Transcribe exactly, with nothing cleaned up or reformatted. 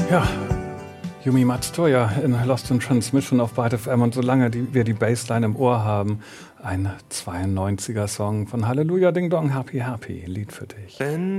Ja, Yumi Matsuya in Lost in Transmission auf Byte F M und solange die, wir die Bassline im Ohr haben, ein zweiundneunziger Song von Halleluja Ding Dong Happy Happy, Lied für dich. Wenn